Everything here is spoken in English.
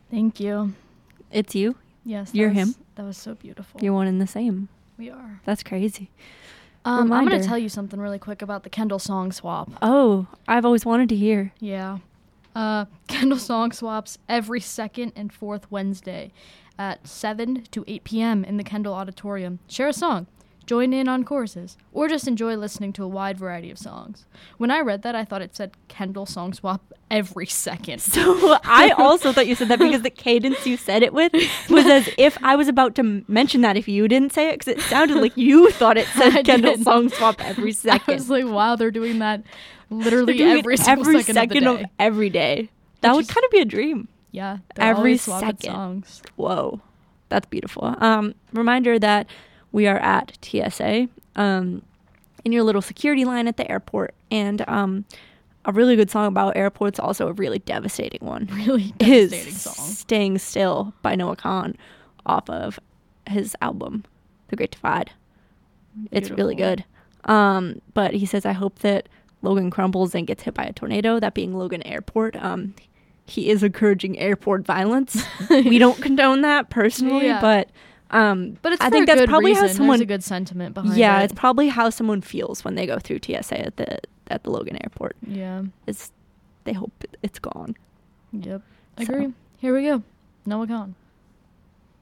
Thank you. It's you. Yes. You're him. That was so beautiful. You're one and the same. We are. That's crazy. I'm going to tell you something really quick about the Kendall song swap. Oh, I've always wanted to hear. Yeah. Kendall song swaps every second and fourth Wednesday at 7 to 8 p.m. in the Kendall Auditorium. Share a song, join in on choruses, or just enjoy listening to a wide variety of songs. When I read that, I thought it said Kendall song swap every second. So I also thought you said that because the cadence you said it with was as if I was about to mention that if you didn't say it, because it sounded like you thought it said Kendall song swap every second. I was like, wow, they're doing that literally every second of the day. Every day. That would kind of be a dream. Yeah. Every second. Songs. Whoa. That's beautiful. Reminder that we are at TSA in your little security line at the airport. And a really good song about airports, also a really devastating one. Really devastating is song. Staying Still by Noah Kahan off of his album, The Great Divide. Beautiful. It's really good. But he says, I hope that Logan crumbles and gets hit by a tornado, that being Logan Airport. He is encouraging airport violence. We don't condone that personally, but it's I think that's probably how someone. There's a good sentiment behind it. Yeah, it's probably how someone feels when they go through TSA at the Logan Airport. Yeah, they hope it's gone. Yep, agree. Here we go. Noah Kahan.